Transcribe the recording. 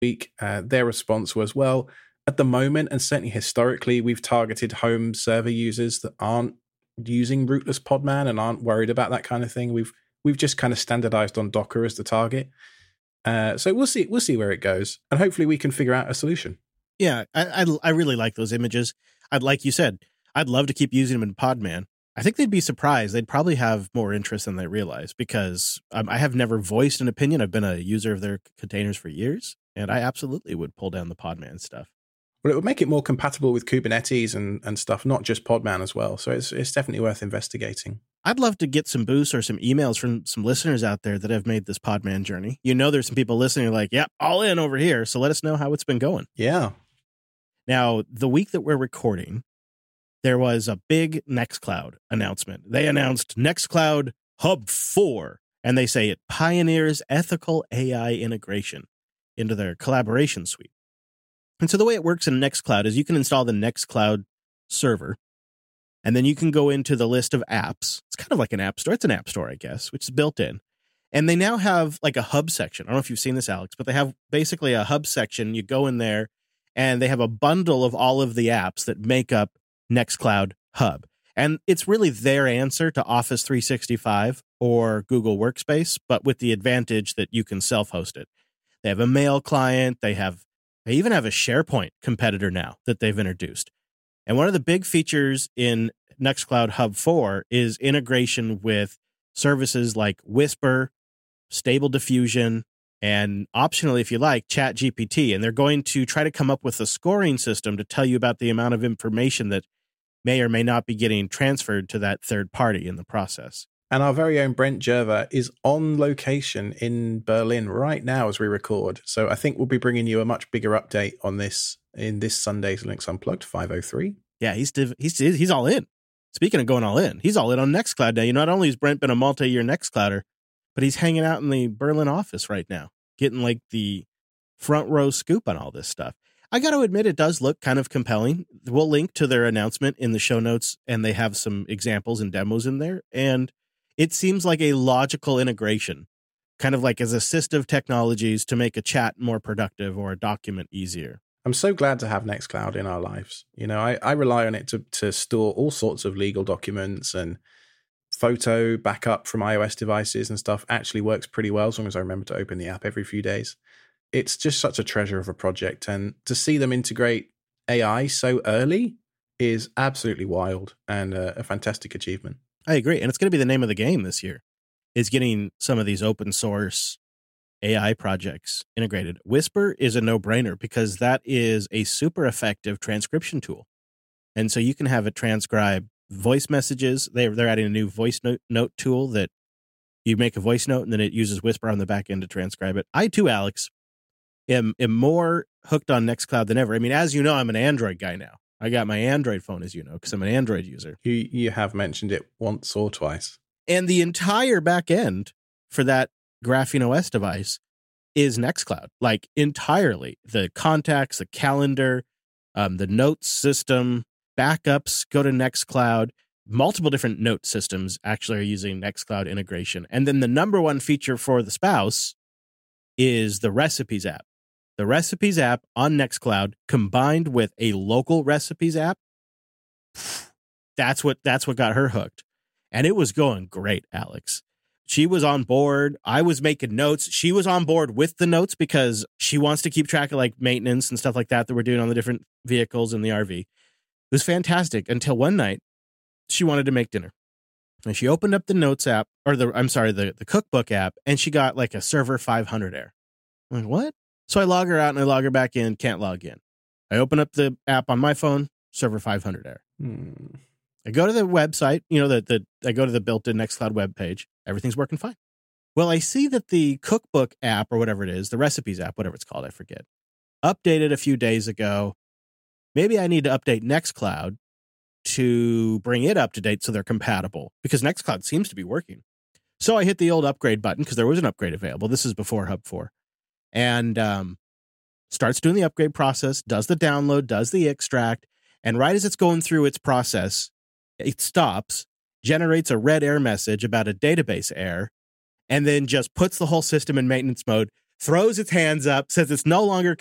week. Their response was, well, at the moment, and certainly historically, we've targeted home server users that aren't using rootless Podman and aren't worried about that kind of thing. We've just kind of standardized on Docker as the target. So we'll see where it goes, and hopefully we can figure out a solution. Yeah, I really like those images. Like you said, I'd love to keep using them in Podman. I think they'd be surprised. They'd probably have more interest than they realize, because I have never voiced an opinion. I've been a user of their containers for years, and I absolutely would pull down the Podman stuff. Well, it would make it more compatible with Kubernetes and stuff, not just Podman as well. So it's definitely worth investigating. I'd love to get some boosts or some emails from some listeners out there that have made this Podman journey. There's some people listening like, yep, all in over here. So let us know how it's been going. Yeah. Now, the week that we're recording, there was a big Nextcloud announcement. They announced Nextcloud Hub 4, and they say it pioneers ethical AI integration into their collaboration suite. And so the way it works in Nextcloud is you can install the Nextcloud server, and then you can go into the list of apps. It's kind of like an app store. It's an app store, I guess, which is built in. And they now have like a hub section. I don't know if you've seen this, Alex, but they have basically a hub section. You go in there, and they have a bundle of all of the apps that make up Nextcloud Hub. And it's really their answer to Office 365 or Google Workspace, but with the advantage that you can self-host it. They have a mail client. They even have a SharePoint competitor now that they've introduced. And one of the big features in Nextcloud Hub 4 is integration with services like Whisper, Stable Diffusion, and optionally, if you like, ChatGPT. And they're going to try to come up with a scoring system to tell you about the amount of information that may or may not be getting transferred to that third party in the process. And our very own Brent Gerver is on location in Berlin right now as we record. So I think we'll be bringing you a much bigger update on this in this Sunday's Linux Unplugged 503. Yeah, he's all in. Speaking of going all in, he's all in on Nextcloud now. Not only has Brent been a multi-year Nextclouder, but he's hanging out in the Berlin office right now, getting like the front row scoop on all this stuff. I got to admit, it does look kind of compelling. We'll link to their announcement in the show notes, and they have some examples and demos in there. And it seems like a logical integration, kind of like as assistive technologies to make a chat more productive or a document easier. I'm so glad to have Nextcloud in our lives. I rely on it to store all sorts of legal documents, and photo backup from iOS devices and stuff actually works pretty well as long as I remember to open the app every few days. It's just such a treasure of a project, and to see them integrate AI so early is absolutely wild and a fantastic achievement. I agree. And it's going to be the name of the game this year, is getting some of these open source AI projects integrated. Whisper is a no-brainer because that is a super effective transcription tool. And so you can have it transcribe voice messages. They're adding a new voice note tool that you make a voice note and then it uses Whisper on the back end to transcribe it. I too, Alex, am more hooked on Nextcloud than ever. I mean, as you know, I'm an Android guy now. I got my Android phone, as you know, because I'm an Android user. You have mentioned it once or twice. And the entire back end for that Graphene OS device is Nextcloud, like entirely. The contacts, the calendar, the notes system, backups go to Nextcloud. Multiple different note systems actually are using Nextcloud integration. And then the number one feature for the spouse is the Recipes app. The Recipes app on Nextcloud combined with a local Recipes app, that's what got her hooked. And it was going great, Alex. She was on board. I was making notes. She was on board with the notes because she wants to keep track of like maintenance and stuff like that we're doing on the different vehicles in the RV. It was fantastic until one night she wanted to make dinner. And she opened up the notes app, or the cookbook app, and she got like a server 500 error. I'm like, what? So I log her out and I log her back in, can't log in. I open up the app on my phone, server 500 error. I go to the website, I go to the built-in Nextcloud web page. Everything's working fine. Well, I see that the cookbook app or whatever it is, the recipes app, whatever it's called, I forget, updated a few days ago. Maybe I need to update Nextcloud to bring it up to date so they're compatible because Nextcloud seems to be working. So I hit the old upgrade button because there was an upgrade available. This is before Hub 4. And starts doing the upgrade process, does the download, does the extract, and right as it's going through its process, it stops, generates a red error message about a database error, and then just puts the whole system in maintenance mode, throws its hands up, says it's no longer